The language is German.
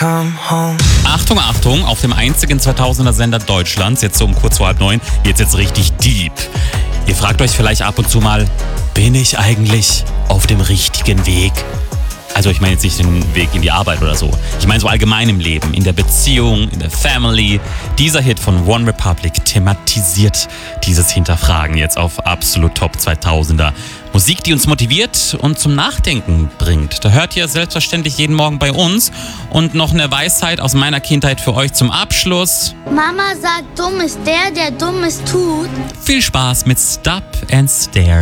Achtung, Achtung, auf dem einzigen 2000er Sender Deutschlands, jetzt so um kurz vor 8:30, jetzt richtig deep. Ihr fragt euch vielleicht ab und zu mal, bin ich eigentlich auf dem richtigen Weg? Also ich meine jetzt nicht den Weg in die Arbeit oder so. Ich meine so allgemein im Leben, in der Beziehung, in der Family. Dieser Hit von One Republic thematisiert dieses Hinterfragen jetzt auf absolut Top 2000er. Musik, die uns motiviert und zum Nachdenken bringt. Da hört ihr selbstverständlich jeden Morgen bei uns. Und noch eine Weisheit aus meiner Kindheit für euch zum Abschluss. Mama sagt, dumm ist der Dummes tut. Viel Spaß mit Stop and Stare.